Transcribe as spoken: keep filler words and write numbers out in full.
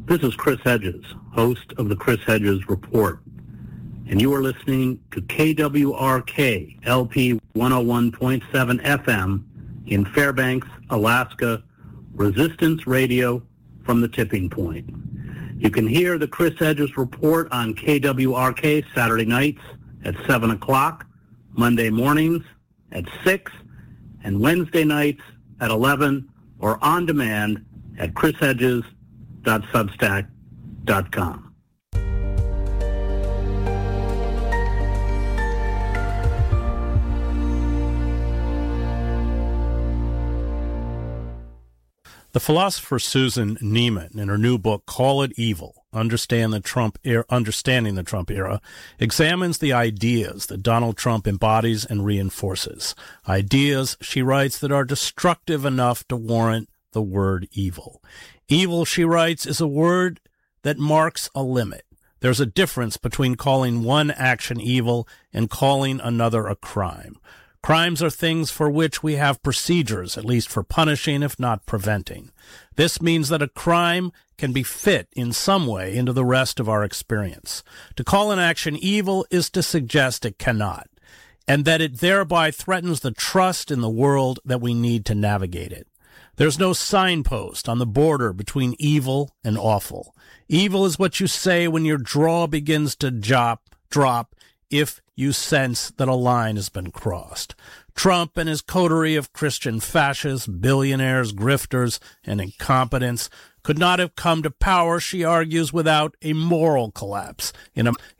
This is Chris Hedges, host of the Chris Hedges Report, and you are listening to K W R K L P one oh one point seven F M in Fairbanks, Alaska, Resistance Radio from the Tipping Point. You can hear the Chris Hedges Report on K W R K Saturday nights at seven o'clock, Monday mornings at six, and Wednesday nights at eleven, or on demand at chris hedges dot substack dot com. The philosopher Susan Neiman, in her new book, Call It Evil, Understand the Trump era, Understanding the Trump Era, examines the ideas that Donald Trump embodies and reinforces. Ideas, she writes, that are destructive enough to warrant the word evil. Evil, she writes, is a word that marks a limit. There's a difference between calling one action evil and calling another a crime. Crimes are things for which we have procedures, at least for punishing, if not preventing. This means that a crime can be fit in some way into the rest of our experience. To call an action evil is to suggest it cannot, and that it thereby threatens the trust in the world that we need to navigate it. There's no signpost on the border between evil and awful. Evil is what you say when your jaw begins to drop, drop, if you sense that a line has been crossed. Trump and his coterie of Christian fascists, billionaires, grifters, and incompetents could not have come to power, she argues, without a moral collapse in a